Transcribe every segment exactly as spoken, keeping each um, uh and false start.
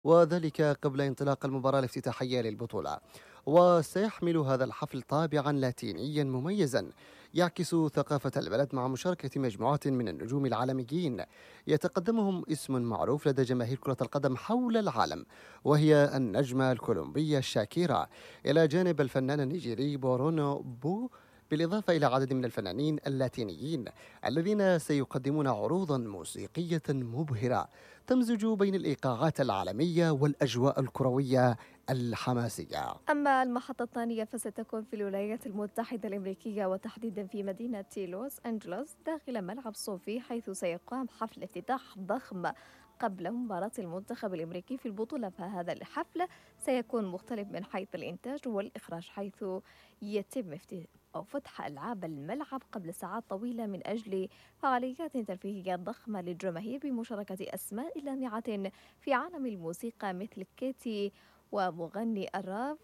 وذلك قبل انطلاق المباراة الافتتاحية للبطولة. وسيحمل هذا الحفل طابعا لاتينيا مميزا يعكس ثقافة البلد مع مشاركة مجموعة من النجوم العالميين يتقدمهم اسم معروف لدى جماهير كرة القدم حول العالم، وهي النجمة الكولومبية شاكيرا، إلى جانب الفنان النيجيري بورونو بو، بالإضافة إلى عدد من الفنانين اللاتينيين الذين سيقدمون عروضا موسيقية مبهرة تمزج بين الإيقاعات العالمية والأجواء الكروية الحماسية. أما المحطة الثانية فستكون في الولايات المتحدة الأمريكية، وتحديدا في مدينة لوس أنجلوس داخل ملعب صوفي، حيث سيقام حفل افتتاح ضخم قبل مباراة المنتخب الأمريكي في البطولة. فهذا الحفل سيكون مختلف من حيث الإنتاج والإخراج، حيث يتم افتتاح أو فتح ألعاب الملعب قبل ساعات طويلة من أجل فعاليات ترفيهية ضخمة للجماهير بمشاركة أسماء لامعة في عالم الموسيقى مثل كيتي ومغني الراب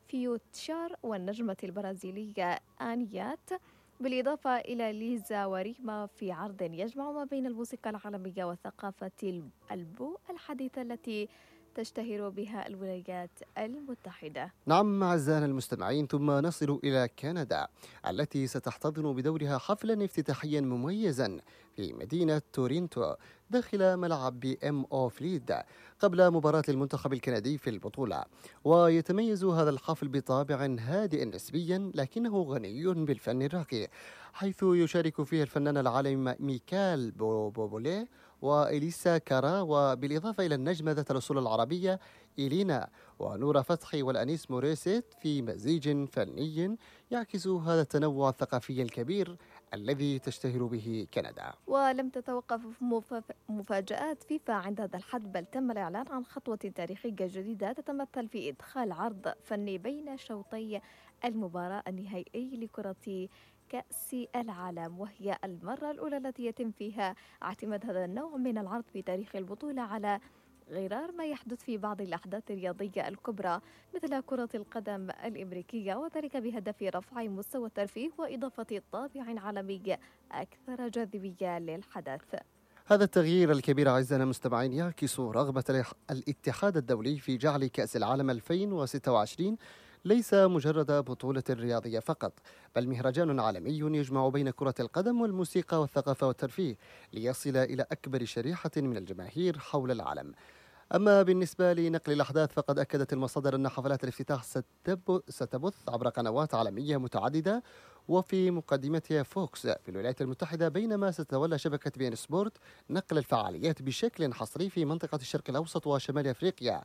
فيوتشار والنجمة البرازيلية آنيات، بالإضافة إلى ليزا وريما، في عرض يجمع ما بين الموسيقى العالمية وثقافة الب- البو الحديثة التي تشتهر بها الولايات المتحدة. نعم أعزائنا المستمعين، ثم نصل إلى كندا التي ستحتضن بدورها حفلا افتتاحيا مميزا في مدينة تورينتو داخل ملعب بي ام او فليد قبل مباراة المنتخب الكندي في البطولة. ويتميز هذا الحفل بطابع هادئ نسبيا لكنه غني بالفن الراقي، حيث يشارك فيه الفنان العالمي ميكال بو- بوبولي وإليسا كارا، وبالإضافة إلى النجمة ذات الأصول العربية إلينا ونور فتحي والأنيس موريسيت، في مزيج فني يعكس هذا التنوع الثقافي الكبير الذي تشتهر به كندا. ولم تتوقف مف- مفاجآت فيفا عند هذا الحد، بل تم الإعلان عن خطوة تاريخية جديدة تتمثل في إدخال عرض فني بين شوطي المباراة النهائي لكرة كأس العالم، وهي المرة الأولى التي يتم فيها اعتماد هذا النوع من العرض في تاريخ البطولة، على غرار ما يحدث في بعض الأحداث الرياضية الكبرى مثل كرة القدم الأمريكية، وذلك بهدف رفع مستوى الترفيه وإضافة طابع عالمي أكثر جاذبية للحدث. هذا التغيير الكبير أعزائنا المستمعين يعكس رغبة الاح- الاتحاد الدولي في جعل كأس العالم ألفين وستة وعشرين ليس مجرد بطولة رياضية فقط، بل مهرجان عالمي يجمع بين كرة القدم والموسيقى والثقافة والترفيه ليصل إلى أكبر شريحة من الجماهير حول العالم. أما بالنسبة لنقل الأحداث، فقد أكدت المصادر أن حفلات الافتتاح ستب- ستبث عبر قنوات عالمية متعددة، وفي مقدمتها فوكس في الولايات المتحدة، بينما ستتولى شبكة بي إن سبورت نقل الفعاليات بشكل حصري في منطقة الشرق الأوسط وشمال أفريقيا،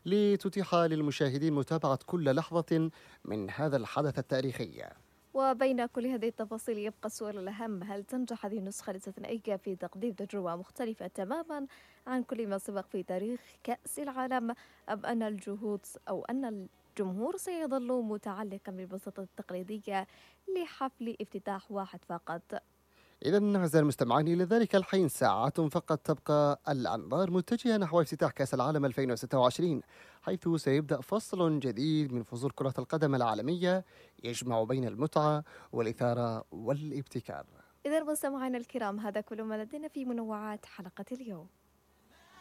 لتتيح للمشاهدين متابعة كل لحظة من هذا الحدث التاريخي. وبين كل هذه التفاصيل يبقى السؤال الأهم: هل تنجح هذه النسخة الاستثنائية في تقديم تجربة مختلفة تماما عن كل ما سبق في تاريخ كأس العالم، أم أن الجهود أو أن الجمهور سيظل متعلقا بالبساطة التقليدية لحفل افتتاح واحد فقط؟ إذا أعزائي المستمعين، إلى ذلك الحين ساعات فقط تبقى الأنظار متجهة نحو افتتاح كأس العالم ألفين وستة وعشرين، حيث سيبدأ فصل جديد من فصول كرة القدم العالمية يجمع بين المتعة والإثارة والابتكار. إذا مستمعينا الكرام، هذا كل ما لدينا في منوعات حلقة اليوم.